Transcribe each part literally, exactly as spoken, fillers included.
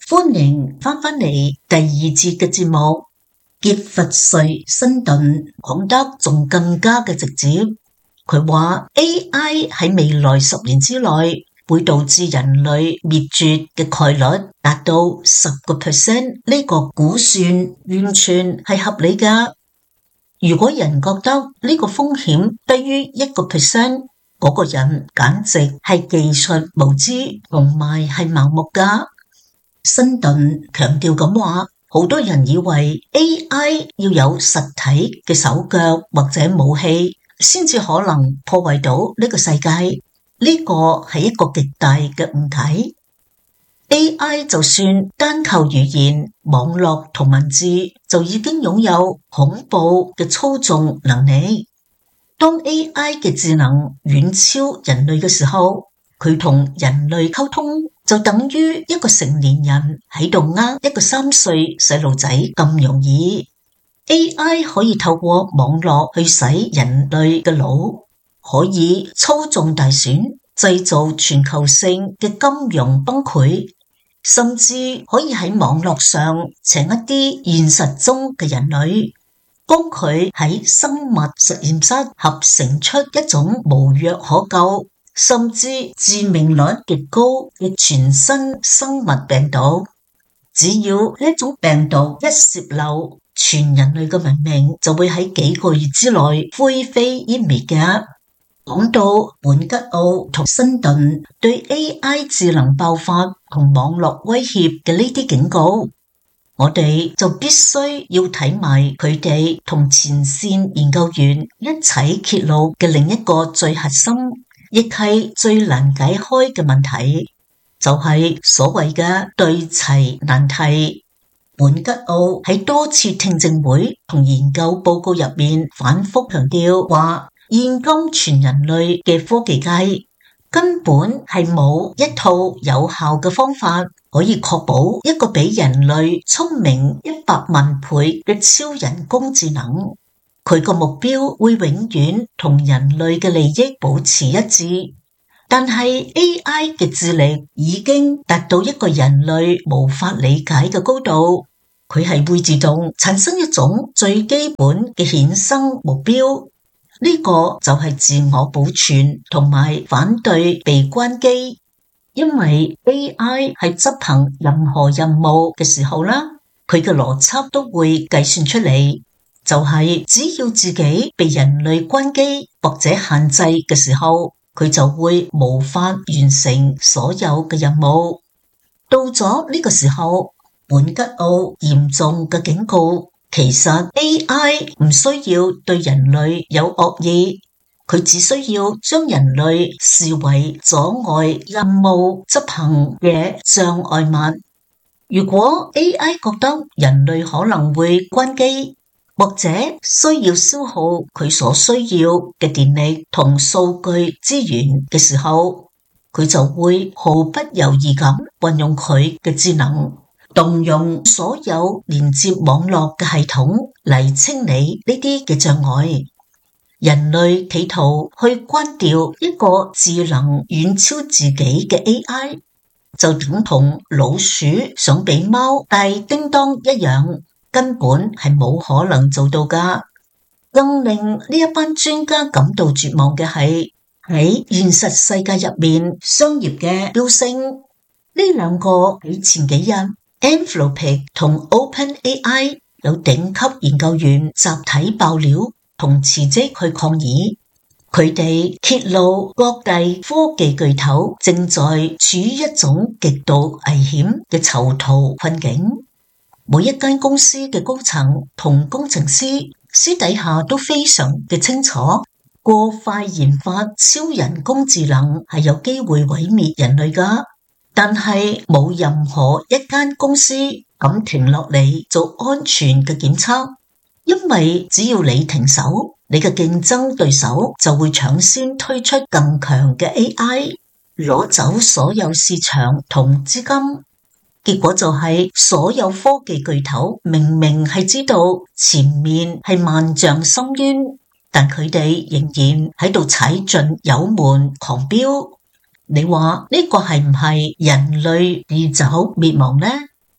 歡迎翻返嚟第二節嘅節目。傑弗瑞辛頓講得仲更加嘅直接，佢話 A I 喺未來十年之內會導致人類滅絕嘅概率達到十個 percent， 呢個估算完全係合理㗎。如果人覺得呢個風險低於一個 percent，嗰個人簡直係技術無知同埋係盲目㗎。辛頓強調咁話，好多人以為 A I 要有實體嘅手腳或者武器先至可能破壞到呢個世界，呢個係一個極大嘅誤解。A I 就算單靠語言、網絡同文字就已經擁有恐怖嘅操縱能力。當 A I 嘅智能遠超人類嘅時候，佢同人類溝通就等於一個成年人喺度呃一個三歲細路仔咁容易。A I 可以透過網絡去洗人類嘅腦，可以操縱大選，製造全球性嘅金融崩潰，甚至可以喺網絡上請一啲現實中嘅人類，幫佢喺生物實驗室合成出一種無藥可救，甚至致命率極高嘅全新生物病毒。只要呢種病毒一洩漏，全人類嘅文明就會喺幾個月之內灰飛煙滅嘅。講到本吉奧同辛頓對 A I 智能爆發同網絡威脅嘅呢啲警告，我哋就必須要睇埋佢哋同前線研究員一齊揭露嘅另一個最核心，亦係最難解開嘅問題，就係所謂嘅對齊難題。本吉奧喺多次聽證會同研究報告入面反覆強調話，現今全人類嘅科技界根本係冇一套有效嘅方法可以確保一個比人類聰明一百萬倍嘅超人工智能。佢個目標會永遠同人類嘅利益保持一致，但係 A I 嘅智力已經達到一個人類無法理解嘅高度，佢係會自動產生一種最基本嘅衍生目標，呢個就係自我保存同埋反對被關機。因為 A I 係執行任何任務嘅時候啦，佢嘅邏輯都會計算出嚟，就係只要自己被人類關機或者限制嘅時候，佢就會無法完成所有嘅任務。到咗呢個時候，本吉奧嚴重嘅警告，其實 A I 唔需要對人類有惡意，佢只需要將人類視為阻礙任務執行嘅障礙物。如果 A I 覺得人類可能會關機，或者需要消耗佢所需要嘅電力同數據資源嘅時候，佢就會毫不猶豫咁運用佢嘅智能，動用所有連接網絡嘅系統嚟清理呢啲嘅障礙。人類企圖去關掉一個智能遠超自己嘅 A I， 就等同老鼠想俾貓帶叮當一樣，根本係冇可能做到㗎。更令呢一班專家感到絕望嘅係，喺現實世界入面商業嘅飆升。呢兩個喺前幾日 Anthropic 同 OpenAI 有頂級研究員集體爆料同辭職去抗議，佢哋揭露各大科技巨頭正在處於一種極度危險嘅囚徒困境。每一間公司嘅高層同工程師私底下都非常嘅清楚，過快研發超人工智能係有機會毀滅人類㗎，但係冇任何一間公司敢停落嚟做安全嘅檢測，因為只要你停手，你嘅競爭對手就會搶先推出更強嘅 A I， 攞走所有市場同資金。結果就係所有科技巨頭明明係知道前面係萬丈深淵，但佢哋仍然喺度踩盡油門狂飆。你話呢個係唔係人類自找滅亡呢？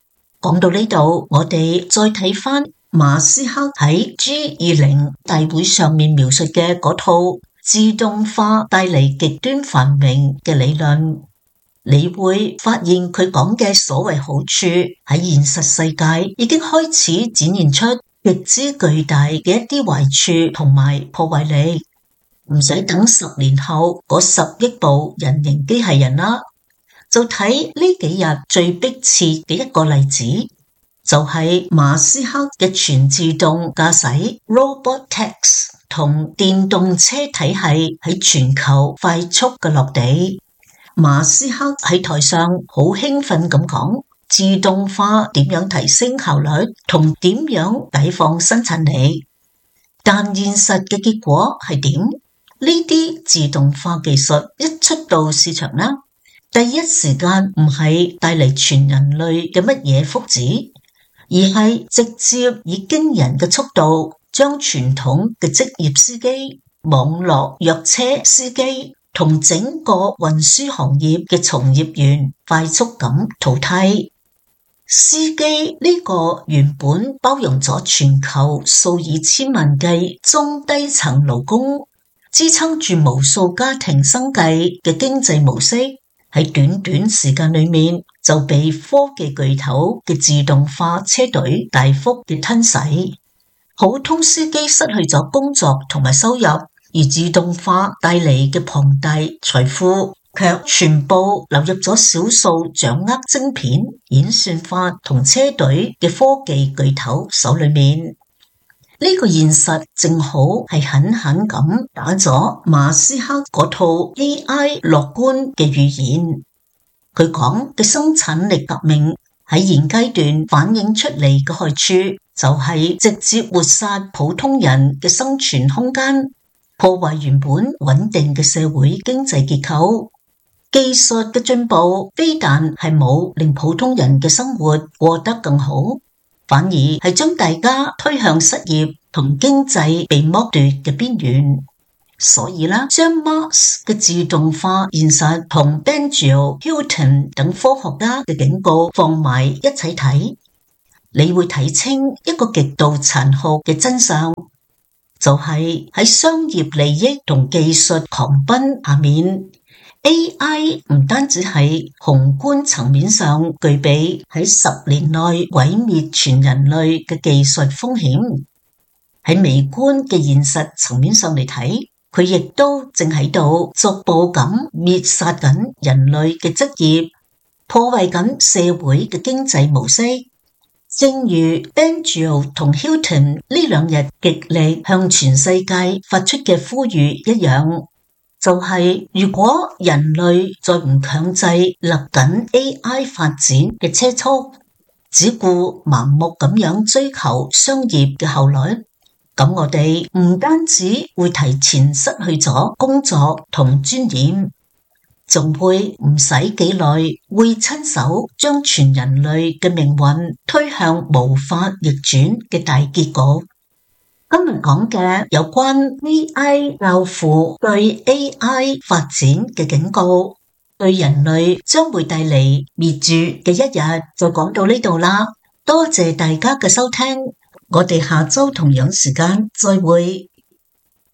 講到呢度，我哋再睇返馬斯克喺 G 二十大會上面描述嘅嗰套自動化帶嚟極端繁榮嘅理論，你會發現佢講嘅所謂好處喺現實世界已經開始展現出極之巨大嘅一啲壞處同埋破壞力，唔使等十年後嗰十億部人形機械人啦。就睇呢幾日最迫切嘅一個例子，就係馬斯克嘅全自動駕駛 Robotaxi 同電動車體系喺全球快速嘅落地。馬斯克喺台上好興奮咁講，自動化點樣提升效率同點樣解放生產力，但現實嘅結果係點？呢啲自動化技術一出到市場啦，第一時間唔係帶嚟全人類嘅乜嘢福祉，而係直接以驚人嘅速度將傳統嘅職業司機、網絡約車司機同整個運輸行業嘅從業員快速咁淘汰。司機呢個原本包容咗全球數以千萬計中低層勞工，支撐住無數家庭生計嘅經濟模式，喺短短時間裏面就被科技巨頭嘅自動化車隊大幅嘅吞噬，普通司機失去咗工作同埋收入，而自動化帶嚟嘅龐大財富卻全部流入咗少數掌握晶片、演算法同車隊嘅科技巨頭手裏面。呢個現實正好係狠狠咁打咗馬斯克嗰套 A I 樂觀嘅預言。佢講嘅生產力革命喺現階段反映出嚟嘅害處，就係直接抹殺普通人嘅生存空間，破壞原本穩定嘅社會經濟結構。技術嘅進步非但係冇令普通人嘅生活過得更好，反而係將大家推向失業同經濟被剝奪嘅邊緣。所以啦，將 Musk 嘅自動化現實同 Bengio、Hilton 等科學家嘅警告放埋一齊睇，你會睇清一個極度殘酷嘅真相，就係喺商業利益同技術狂奔下面，A I 唔單止喺宏觀層面上具備喺十年內毀滅全人類嘅技術風險，喺微觀嘅現實層面上嚟睇，佢亦都正喺度逐步咁滅殺緊人類嘅職業，破壞緊社會嘅經濟模式。正如 Bengio 同 Hilton 呢兩日極力向全世界發出嘅呼籲一樣，就係如果人類再唔強制勒緊 A I 發展嘅車速，只顧盲目咁樣追求商業嘅效率，咁我哋唔單止會提前失去咗工作同尊嚴，仲會唔使幾耐會親手將全人類嘅命運推向無法逆轉嘅大結局。今日講嘅有關 A I 教父對 A I 發展嘅警告，對人類將會帶嚟滅絕嘅一日，就講到呢度啦。多謝大家嘅收聽，我哋下周同樣時間再會。